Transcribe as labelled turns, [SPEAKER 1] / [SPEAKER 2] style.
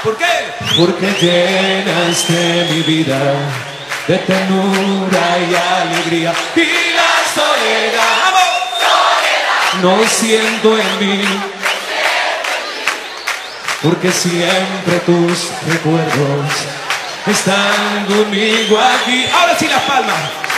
[SPEAKER 1] ¿Por qué?
[SPEAKER 2] Porque llenaste mi vida de ternura y alegría. Y la soledad, no siento en mí, porque siempre tus recuerdos están conmigo aquí. Ahora sí las palmas.